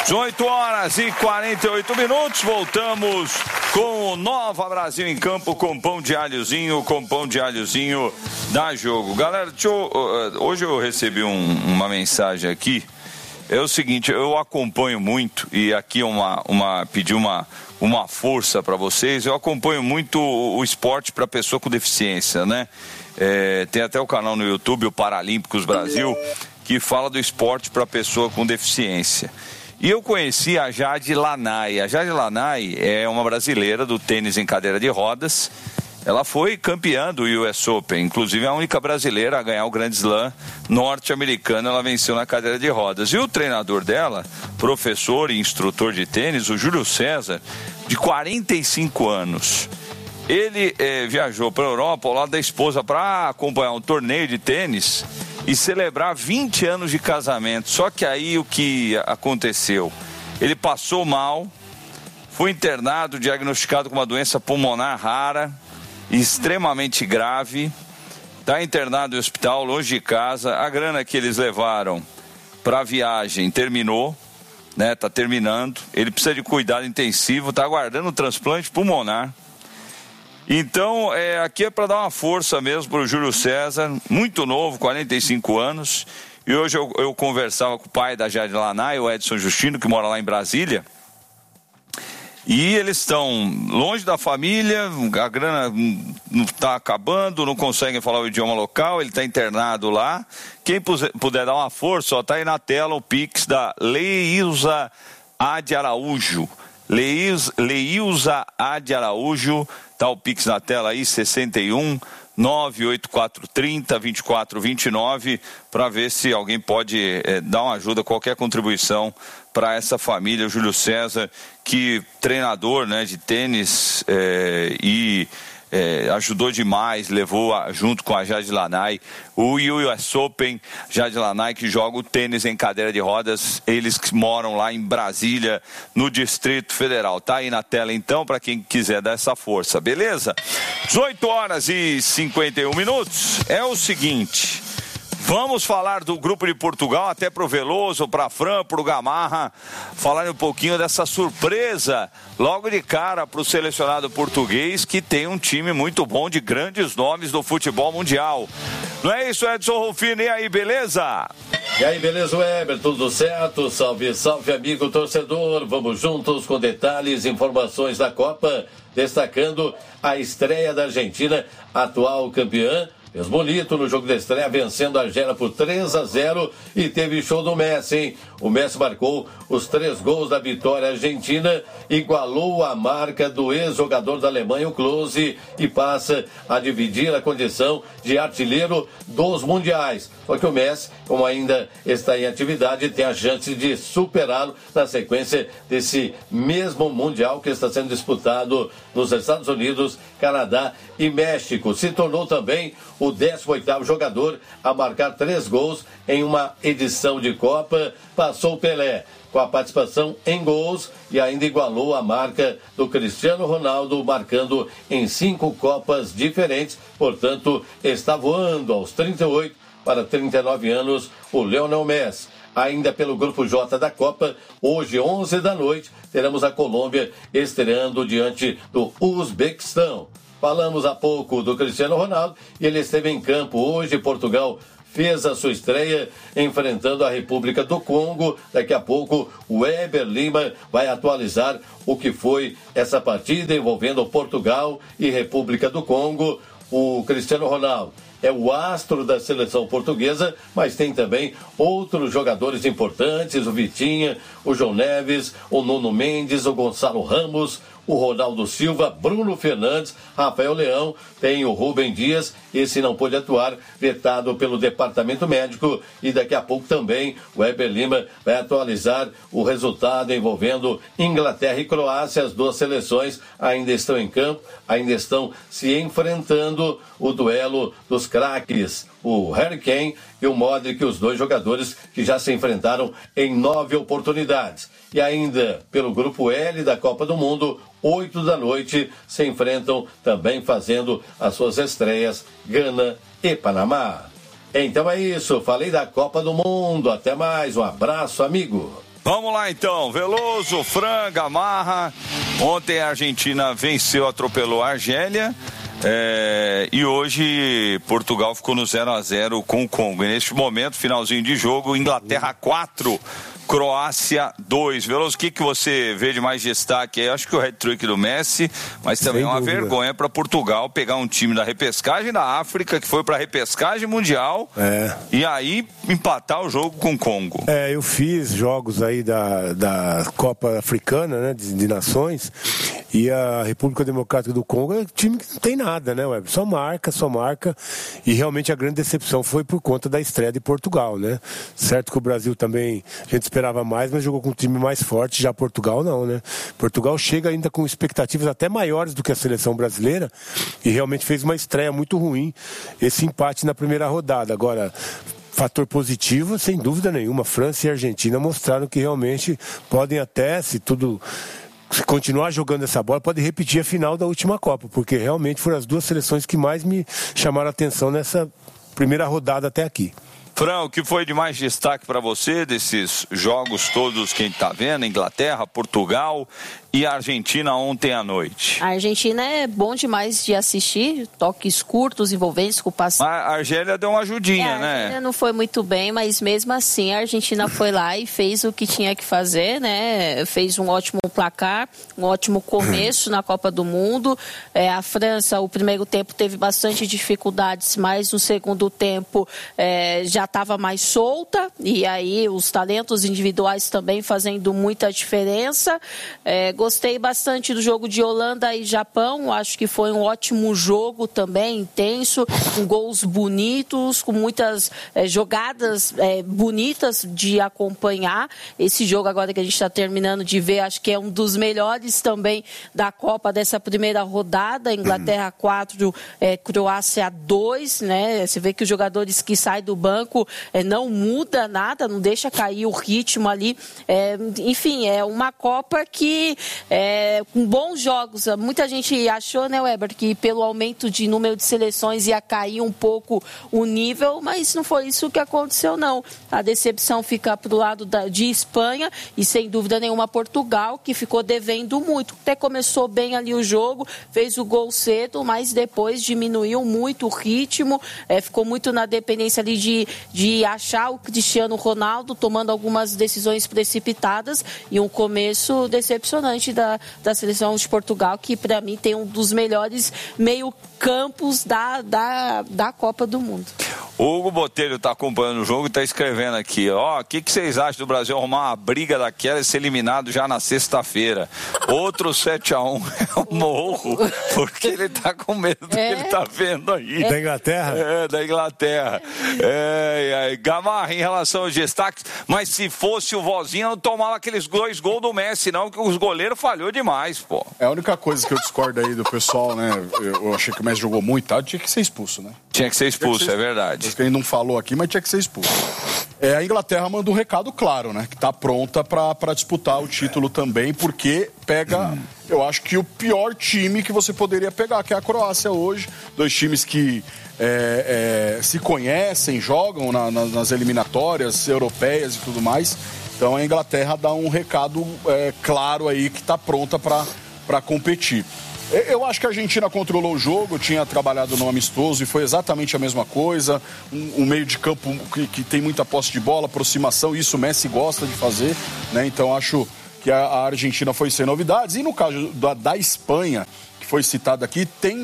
18 horas e 48 minutos, voltamos com o Nova Brasil em Campo com pão de alhozinho da Jogo. Galera, hoje eu recebi uma mensagem aqui, é o seguinte, eu acompanho muito, e aqui pedi uma força para vocês, eu acompanho muito o esporte para pessoa com deficiência, né? Tem até o canal no YouTube, o Paralímpicos Brasil, que fala do esporte para pessoa com deficiência. E eu conheci a Jade Lanai. A Jade Lanai é uma brasileira do tênis em cadeira de rodas. Ela foi campeã do US Open, inclusive a única brasileira a ganhar o Grand Slam norte-americano. Ela venceu na cadeira de rodas. E o treinador dela, professor e instrutor de tênis, o Júlio César, de 45 anos. Ele viajou para a Europa ao lado da esposa para acompanhar um torneio de tênis e celebrar 20 anos de casamento. Só que aí o que aconteceu? Ele passou mal, foi internado, diagnosticado com uma doença pulmonar rara, extremamente grave, está internado no hospital, longe de casa. A grana que eles levaram para a viagem terminou, né? Está terminando. Ele precisa de cuidado intensivo, está aguardando o transplante pulmonar. Então, aqui é para dar uma força mesmo para o Júlio César, muito novo, 45 anos. E hoje eu conversava com o pai da Jade Lanai, o Edson Justino, que mora lá em Brasília. E eles estão longe da família, a grana está acabando, não conseguem falar o idioma local, ele está internado lá. Quem puder dar uma força, está aí na tela o Pix da Leilza A. de Araújo. Leilza A. de Araújo, tá o Pix na tela aí, 61 98430 2429, para ver se alguém pode dar uma ajuda, qualquer contribuição para essa família. O Júlio César, que treinador, né, de tênis ajudou demais, levou junto com a Jade Lanai o US Open. Jade Lanai, que joga o tênis em cadeira de rodas, eles que moram lá em Brasília, no Distrito Federal. Tá aí na tela então, para quem quiser dar essa força, beleza? 18 horas e 51 minutos. É o seguinte, vamos falar do Grupo de Portugal, até pro Veloso, pra Fran, pro Gamarra, falar um pouquinho dessa surpresa, logo de cara, pro selecionado português, que tem um time muito bom, de grandes nomes do futebol mundial. Não é isso, Edson Rufino? E aí, beleza? E aí, beleza, Weber? Tudo certo? Salve, salve, amigo torcedor. Vamos juntos com detalhes e informações da Copa, destacando a estreia da Argentina, atual campeã. Fez bonito no jogo de estreia, vencendo a Argélia por 3-0, e teve show do Messi, hein? O Messi marcou os 3 gols da vitória argentina, igualou a marca do ex-jogador da Alemanha, o Klose, e passa a dividir a condição de artilheiro dos mundiais. Só que o Messi, como ainda está em atividade, tem a chance de superá-lo na sequência desse mesmo mundial que está sendo disputado nos Estados Unidos, Canadá e México. Se tornou também o 18º jogador a marcar 3 gols em uma edição de Copa. Passou o Pelé com a participação em gols e ainda igualou a marca do Cristiano Ronaldo, marcando em 5 Copas diferentes. Portanto, está voando aos 38 para 39 anos o Lionel Messi. Ainda pelo Grupo J da Copa, hoje, 11 da noite, teremos a Colômbia estreando diante do Uzbequistão. Falamos há pouco do Cristiano Ronaldo e ele esteve em campo hoje. Portugal fez a sua estreia enfrentando a República do Congo. Daqui a pouco o Weber Lima vai atualizar o que foi essa partida envolvendo Portugal e República do Congo. O Cristiano Ronaldo é o astro da seleção portuguesa, mas tem também outros jogadores importantes, o Vitinha, o João Neves, o Nuno Mendes, o Gonçalo Ramos, o Ronaldo Silva, Bruno Fernandes, Rafael Leão, tem o Rubem Dias, esse não pôde atuar, vetado pelo departamento médico, e daqui a pouco também o Weber Lima vai atualizar o resultado envolvendo Inglaterra e Croácia. As duas seleções ainda estão em campo, ainda estão se enfrentando. O duelo dos craques, o Harry Kane e o Modric, os dois jogadores que já se enfrentaram em 9 oportunidades. E ainda pelo Grupo L da Copa do Mundo, 8 da noite, se enfrentam também fazendo as suas estreias Gana e Panamá. Então é isso, falei da Copa do Mundo. Até mais, um abraço, amigo. Vamos lá então, Veloso, Franga, Marra. Ontem a Argentina venceu, atropelou a Argélia. E hoje Portugal ficou no 0-0 com o Congo. E neste momento, finalzinho de jogo, Inglaterra 4, Croácia 2. Veloso, o que você vê de mais destaque aí? Acho que o hat-trick do Messi, mas também uma vergonha para Portugal pegar um time da repescagem da África, que foi para a repescagem mundial, e aí empatar o jogo com o Congo. Eu fiz jogos aí da Copa Africana, né, de Nações, e a República Democrática do Congo é um time que não tem nada, né, Weber? Só marca, e realmente a grande decepção foi por conta da estreia de Portugal, né? Certo que o Brasil também, a gente esperava mais, mas jogou com um time mais forte, já Portugal não, né? Portugal chega ainda com expectativas até maiores do que a seleção brasileira e realmente fez uma estreia muito ruim, esse empate na primeira rodada. Agora, fator positivo, sem dúvida nenhuma, França e Argentina mostraram que realmente podem até, se continuar jogando essa bola, pode repetir a final da última Copa, porque realmente foram as duas seleções que mais me chamaram a atenção nessa primeira rodada até aqui. Fran, o que foi de mais destaque para você desses jogos todos que a gente está vendo? Inglaterra, Portugal e a Argentina ontem à noite. A Argentina é bom demais de assistir, toques curtos, envolventes com o passe. A Argélia deu uma ajudinha, né? A Argélia não foi muito bem, mas mesmo assim a Argentina foi lá e fez o que tinha que fazer, né? Fez um ótimo placar, um ótimo começo na Copa do Mundo. A França, o primeiro tempo teve bastante dificuldades, mas no segundo tempo já estava mais solta, e aí os talentos individuais também fazendo muita diferença. Gostei bastante do jogo de Holanda e Japão, acho que foi um ótimo jogo também, intenso, com gols bonitos, com muitas jogadas bonitas de acompanhar. Esse jogo agora que a gente está terminando de ver, acho que é um dos melhores também da Copa dessa primeira rodada. Inglaterra 4, Croácia 2, né? Você vê que os jogadores que saem do banco não muda nada, não deixa cair o ritmo ali. Enfim, é uma Copa que com bons jogos. Muita gente achou, né, Weber, que pelo aumento de número de seleções ia cair um pouco o nível, mas não foi isso que aconteceu, não. A decepção fica pro lado de Espanha e, sem dúvida nenhuma, Portugal, que ficou devendo muito. Até começou bem ali o jogo, fez o gol cedo, mas depois diminuiu muito o ritmo, ficou muito na dependência ali de achar o Cristiano Ronaldo, tomando algumas decisões precipitadas, e um começo decepcionante da seleção de Portugal, que para mim tem um dos melhores meio-campos da Copa do Mundo. O Hugo Botelho está acompanhando o jogo e está escrevendo aqui, o que vocês acham do Brasil arrumar uma briga daquela e ser eliminado já na sexta-feira? Outro 7-1 é o morro, porque ele está com medo do que ele está vendo aí. Da Inglaterra? Da Inglaterra. Gamarra, em relação aos destaques, mas se fosse o Vozinha, não tomava aqueles 2 gols do Messi, não, que os goleiros falhou demais, pô. A única coisa que eu discordo aí do pessoal, né, eu achei que o Messi jogou muito, tinha que ser expulso, né? Tinha que ser expulso, é verdade. Que ele não falou aqui, mas tinha que ser expulso. A Inglaterra manda um recado claro, né? Que está pronta para disputar o título também, porque pega, eu acho que o pior time que você poderia pegar, que é a Croácia hoje. 2 times que se conhecem, jogam nas eliminatórias europeias e tudo mais. Então a Inglaterra dá um recado claro aí que está pronta para competir. Eu acho que a Argentina controlou o jogo, tinha trabalhado no amistoso e foi exatamente a mesma coisa. Um meio de campo que tem muita posse de bola, aproximação, isso o Messi gosta de fazer, né? Então acho que a Argentina foi sem novidades. E no caso da Espanha, que foi citado aqui,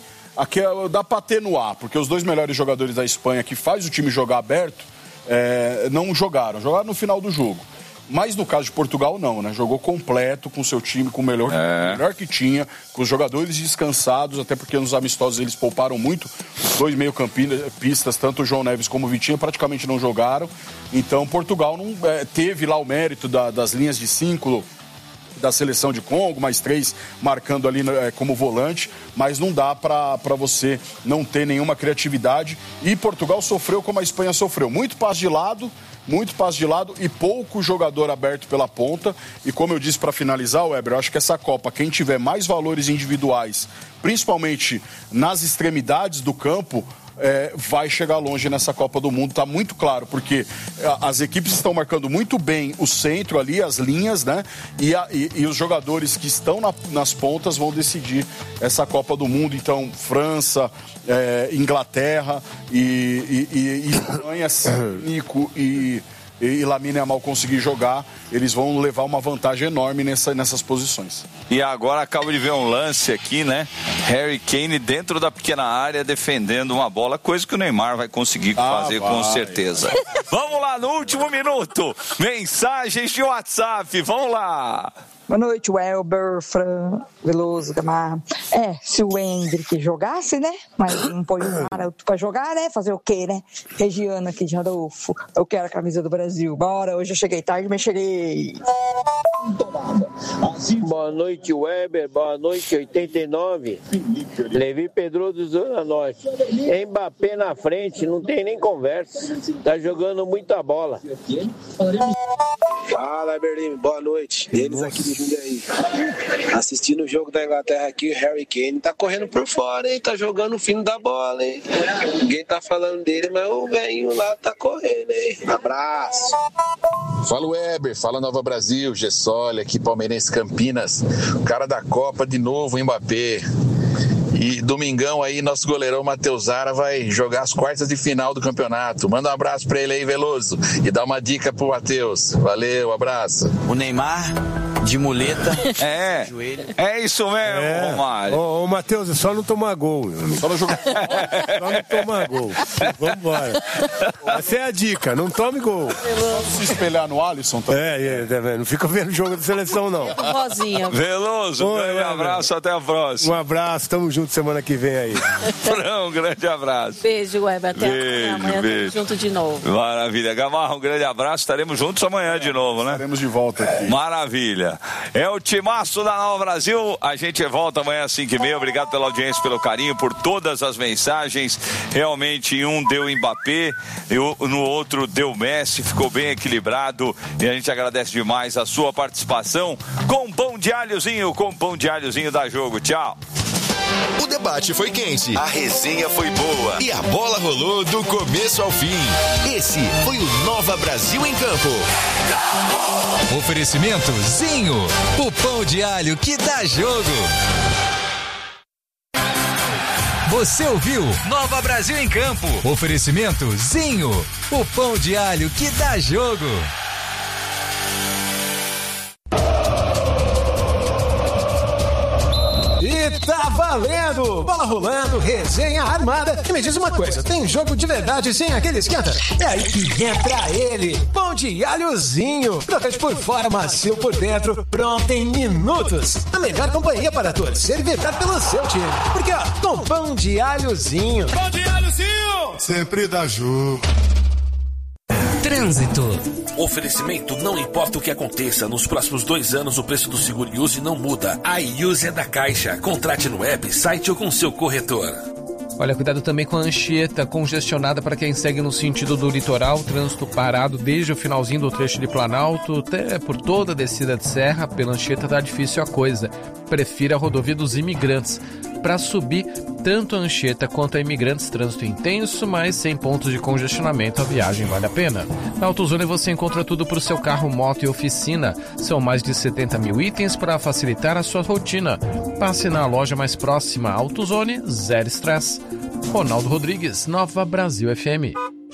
dá para atenuar, porque os 2 melhores jogadores da Espanha, que faz o time jogar aberto, não jogaram no final do jogo. Mas no caso de Portugal, não, né? Jogou completo com o seu time, com o melhor que tinha, com os jogadores descansados, até porque nos amistosos eles pouparam muito. Os 2 meio-campistas, tanto o João Neves como o Vitinha, praticamente não jogaram. Então Portugal não teve lá o mérito das linhas de 5 da seleção de Congo, mais 3 marcando ali como volante, mas não dá para você não ter nenhuma criatividade. E Portugal sofreu como a Espanha sofreu. Muito passe de lado e pouco jogador aberto pela ponta. E como eu disse para finalizar, Weber, eu acho que essa Copa, quem tiver mais valores individuais, principalmente nas extremidades do campo, vai chegar longe nessa Copa do Mundo, tá muito claro, porque as equipes estão marcando muito bem o centro ali, as linhas, né? E os jogadores que estão nas pontas vão decidir essa Copa do Mundo. Então, França, Inglaterra e Espanha, Nico e Lamine Yamal conseguir jogar, eles vão levar uma vantagem enorme nessas posições. E agora acabo de ver um lance aqui, né? Harry Kane dentro da pequena área defendendo uma bola, coisa que o Neymar vai conseguir fazer com certeza. Vamos lá, no último minuto, mensagens de WhatsApp, vamos lá. Boa noite, Welber, Fran, Veloso, Gamarra. Se o Hendrick jogasse, né? Mas não põe um cara pra jogar, né? Fazer o quê, né? Regiana aqui de Rodolfo. Eu quero a camisa do Brasil. Bora, hoje eu cheguei tarde, mas cheguei. Boa noite, Weber. Boa noite, 89. Levi Pedroso, Zona Norte. Mbappé na frente, não tem nem conversa. Tá jogando muita bola. Fala, Berlim. Boa noite. Eles aqui de Jundiaí. Assistindo o jogo da Inglaterra aqui, o Harry Kane tá correndo por fora, hein? Tá jogando o fino da bola, hein? Ninguém tá falando dele, mas o velhinho lá tá correndo, hein? Abraço. Fala, Weber. Fala, Nova Brasil. Gessoli, aqui Palmeirense Campinas. O cara da Copa de novo, Mbappé. E domingão aí, nosso goleirão Matheus Zara vai jogar as quartas de final do campeonato. Manda um abraço pra ele aí, Veloso. E dá uma dica pro Matheus. Valeu, abraço. O Neymar de muleta. É isso mesmo, Romário. Ô, Matheus, é só não tomar gol, meu amigo. Só não jogar. Só não tomar gol. Vambora. Essa é a dica, não tome gol. Só se espelhar no Alisson também. Não fica vendo jogo da seleção, não. Rosinha. Veloso, um grande abraço, até a próxima. Um abraço, tamo junto semana que vem aí. Fran, um grande abraço. Beijo, Weber, até amanhã. Tamo junto de novo. Maravilha. Gamarra, um grande abraço, estaremos juntos amanhã de novo, né? Estaremos de volta aqui. Maravilha. É o timaço da Nova Brasil, a gente volta amanhã às 5h30, obrigado pela audiência, pelo carinho, por todas as mensagens, realmente um deu Mbappé, no outro deu Messi, ficou bem equilibrado e a gente agradece demais a sua participação com Pão de Alhozinho, dá jogo, tchau. O debate foi quente, a resenha foi boa e a bola rolou do começo ao fim. Esse foi o Nova Brasil em Campo. Oferecimento Zinho, o pão de alho que dá jogo. Você ouviu Nova Brasil em Campo. Oferecimento Zinho, o pão de alho que dá jogo. E tá valendo! Bola rolando, resenha armada. E me diz uma coisa, tem jogo de verdade sem aquele esquenta? É aí que entra ele, Pão de Alhozinho. Crocante por fora, macio por dentro, pronto em minutos. A melhor companhia para torcer e vibrar pelo seu time. Porque, ó, com Pão de Alhozinho. Pão de Alhozinho! Sempre dá jogo. Trânsito. Oferecimento: não importa o que aconteça, nos próximos 2 anos o preço do seguro Iuse não muda. A Iuse é da Caixa. Contrate no app, site ou com seu corretor. Olha, cuidado também com a Anchieta, congestionada para quem segue no sentido do litoral, trânsito parado desde o finalzinho do trecho de Planalto, até por toda a descida de serra. Pela Anchieta tá difícil a coisa. Prefira a rodovia dos Imigrantes. Para subir, tanto a Anchieta quanto a Imigrantes, trânsito intenso, mas sem pontos de congestionamento, a viagem vale a pena. Na AutoZone você encontra tudo para o seu carro, moto e oficina. São mais de 70 mil itens para facilitar a sua rotina. Passe na loja mais próxima. AutoZone, zero estresse. Ronaldo Rodrigues, Nova Brasil FM.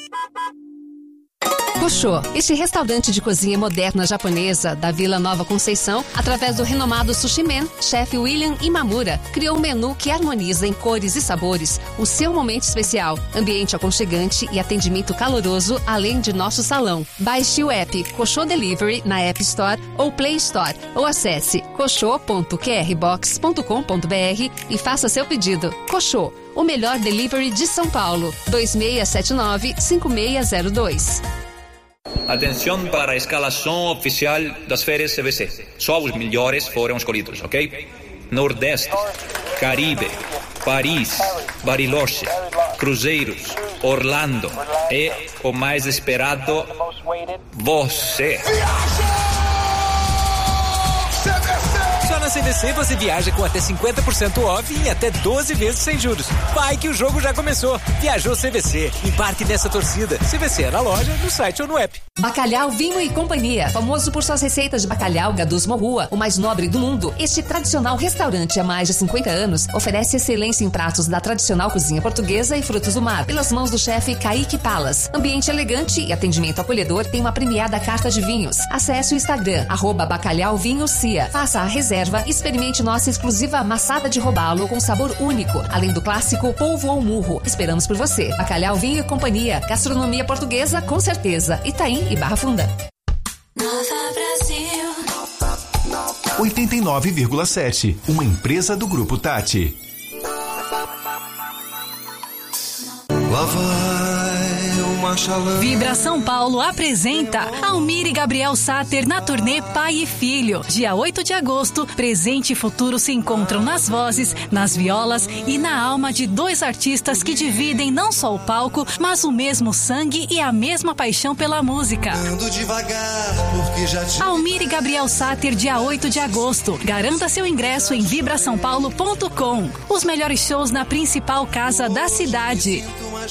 Koshô, este restaurante de cozinha moderna japonesa da Vila Nova Conceição, através do renomado Sushi Man, chefe William Imamura, criou um menu que harmoniza em cores e sabores o seu momento especial, ambiente aconchegante e atendimento caloroso, além de nosso salão. Baixe o app Koshô Delivery na App Store ou Play Store, ou acesse koshô.qrbox.com.br e faça seu pedido. Koshô, o melhor delivery de São Paulo. 2679-5602. Atenção para a escalação oficial das férias CVC. Só os melhores foram escolhidos, ok? Nordeste, Caribe, Paris, Bariloche, Cruzeiros, Orlando e o mais esperado, você. Só na na CVC você viaja com até 50% off e em até 12 vezes sem juros. Vai que o jogo já começou. Viajou CVC. Embarque nessa torcida. CVC é na loja, no site ou no app. Bacalhau Vinho e Companhia. Famoso por suas receitas de bacalhau Gadus Morrua, o mais nobre do mundo. Este tradicional restaurante há mais de 50 anos oferece excelência em pratos da tradicional cozinha portuguesa e frutos do mar, pelas mãos do chefe Kaique Palas. Ambiente elegante e atendimento acolhedor tem uma premiada carta de vinhos. Acesse o Instagram, @bacalhauvinhocia. Faça a reserva e experimente nossa exclusiva amassada de robalo com sabor único, além do clássico polvo ou murro. Esperamos por você. Bacalhau Vinho e Companhia. Gastronomia portuguesa com certeza. Itaim e Barra Funda. Nova Brasil 89,7. Uma empresa do Grupo Tati. Lá vai uma chalana. Vibra São Paulo apresenta Almir e Gabriel Sater na turnê Pai e Filho. Dia 8 de agosto, presente e futuro se encontram nas vozes, nas violas e na alma de dois artistas que dividem não só o palco, mas o mesmo sangue e a mesma paixão pela música. Ando devagar, porque já te... Almir e Gabriel Sater, dia 8 de agosto. Garanta seu ingresso em vibrasaopaulo.com. Os melhores shows na principal casa da cidade.